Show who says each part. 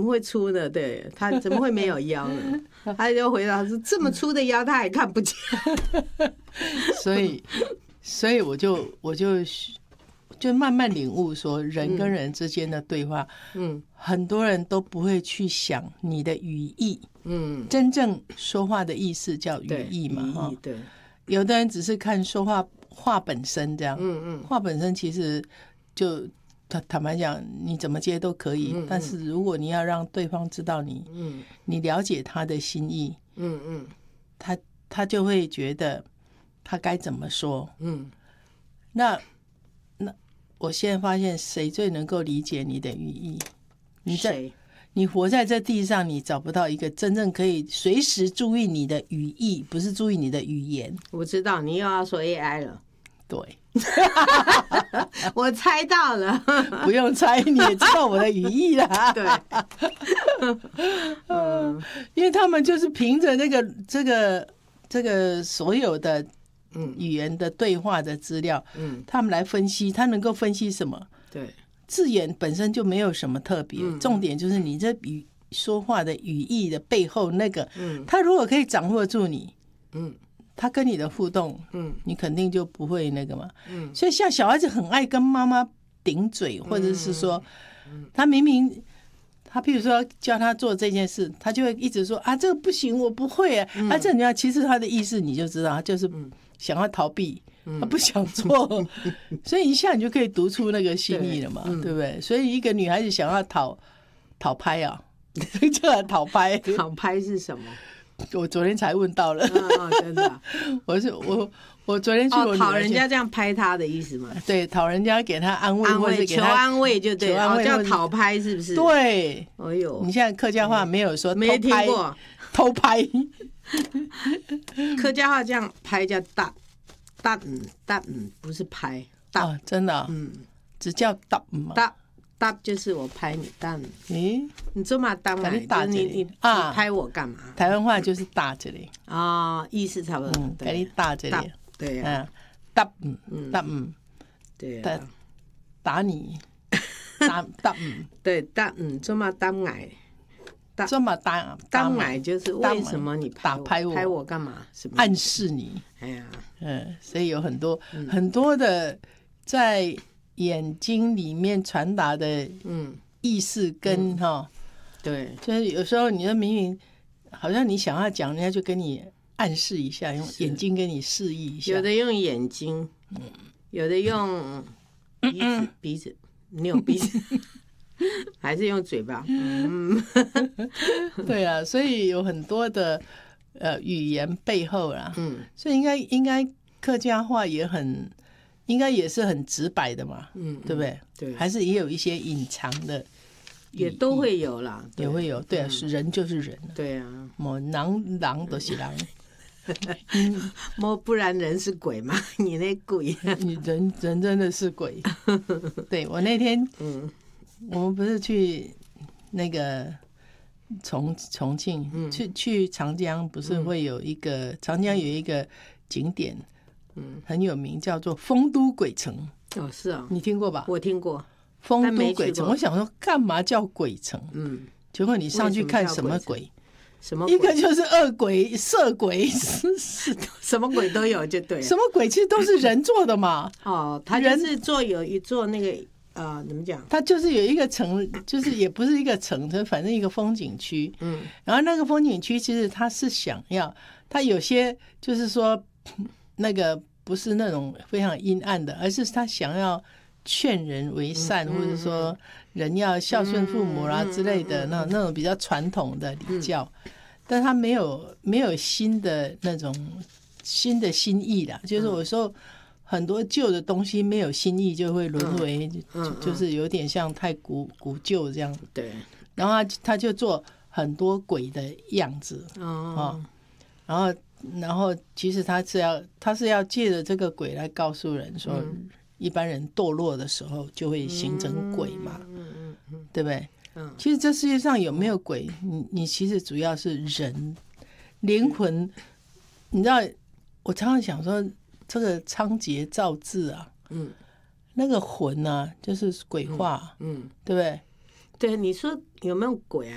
Speaker 1: 会粗呢？对，他怎么会没有腰呢？他就回答说：“这么粗的腰，他还看不见。”
Speaker 2: 所以我就慢慢领悟说，人跟人之间的对话，很多人都不会去想你的语义，真正说话的意思叫语义嘛，
Speaker 1: 对，
Speaker 2: 有的人只是看说话本身这样，话本身其实就坦白讲，你怎么接都可以，但是如果你要让对方知道你了解他的心意，他就会觉得他该怎么说，那我现在发现，谁最能够理解你的语义？你活在这地上，你找不到一个真正可以随时注意你的语义，不是注意你的语言。
Speaker 1: 我知道你又要说 AI 了，
Speaker 2: 对，
Speaker 1: 我猜到了，
Speaker 2: 不用猜，你也知道我的语义啦。
Speaker 1: 对，
Speaker 2: 因为他们就是凭着这个所有的语言的对话的资料，他们来分析，他能够分析什么？
Speaker 1: 对，
Speaker 2: 字眼本身就没有什么特别，重点就是你这说话的语义的背后那个，他如果可以掌握住你，他跟你的互动，你肯定就不会那个嘛。所以像小孩子很爱跟妈妈顶嘴，或者是说，他明明。他譬如说叫他做这件事，他就会一直说啊，这个不行，我不会啊。这样其实他的意思你就知道，他就是想要逃避，他不想做，所以一下你就可以读出那个心意了嘛，对不对？所以一个女孩子想要讨拍啊，就来讨拍。
Speaker 1: 讨拍是什么？
Speaker 2: 我昨天才问到了，
Speaker 1: 真的啊，
Speaker 2: 我昨天去我女儿
Speaker 1: 讨人家这样拍他的意思吗？
Speaker 2: 对，讨人家给他安慰，或者给他
Speaker 1: 求安慰就对了，叫讨拍是不是？
Speaker 2: 对，
Speaker 1: 哎呦，
Speaker 2: 你现在客家话没有说
Speaker 1: 没听过
Speaker 2: 偷拍，
Speaker 1: 客家话这样拍叫搭，不是拍搭，
Speaker 2: 真的，只叫搭嘛。
Speaker 1: 搭就是我拍你，搭
Speaker 2: 你
Speaker 1: 这么搭嘛？你拍我干嘛？
Speaker 2: 台湾话就是搭这里
Speaker 1: 意思差不多。
Speaker 2: 给你搭这里，
Speaker 1: 对啊，
Speaker 2: 搭
Speaker 1: 对
Speaker 2: 啊，打你，搭
Speaker 1: 对搭这么搭矮，
Speaker 2: 这么搭
Speaker 1: 矮就是为什么你拍我干嘛？
Speaker 2: 暗示你，
Speaker 1: 哎呀，
Speaker 2: 所以有很多的在眼睛里面传达的意思跟
Speaker 1: 对，
Speaker 2: 就是有时候你的明明好像你想要讲，人家就跟你暗示一下，用眼睛跟你示意一下。
Speaker 1: 有的用眼睛，有的用鼻子扭鼻子，还是用嘴巴。
Speaker 2: 对啊，所以有很多的语言背后啦，所以应该客家话应该也是很直白的嘛，对不对？
Speaker 1: 对，
Speaker 2: 还是也有一些隐藏的，
Speaker 1: 也都会有啦，
Speaker 2: 也会有。对啊，是人就是人，
Speaker 1: 对啊，
Speaker 2: 狼都是狼，
Speaker 1: 不然人是鬼嘛？你那鬼，
Speaker 2: 你人真的是鬼。对，我那天，我们不是去那个重庆，去长江，不是会有一个长江有一个景点。很有名，叫做丰都鬼城。
Speaker 1: 是啊，
Speaker 2: 你听过吧？
Speaker 1: 我听过
Speaker 2: 丰都鬼城。我想说，干嘛叫鬼城？结果你上去看什么鬼？
Speaker 1: 什么？
Speaker 2: 一个就是恶鬼、色鬼，
Speaker 1: 什么鬼都有，就对了。
Speaker 2: 什么鬼其实都是人做的嘛。
Speaker 1: 他就是有一座那个怎么讲？
Speaker 2: 他就是有一个城，就是也不是一个城，反正一个风景区。然后那个风景区其实他是想要，他有些就是说那个。不是那种非常阴暗的，而是他想要劝人为善，或者说人要孝顺父母啦之类的那种比较传统的礼教，但他没有新的那种新的心意啦。就是有时候很多旧的东西没有新意，就会沦为就是有点像太古旧这样。
Speaker 1: 对，
Speaker 2: 然后他就做很多鬼的样子然后其实他是要借着这个鬼来告诉人说，一般人堕落的时候就会形成鬼嘛，对不对？其实这世界上有没有鬼，你其实主要是人灵魂。你知道，我常常想说，这个仓颉造字啊，那个魂啊，就是鬼话，对不对？
Speaker 1: 对，你说有没有鬼啊？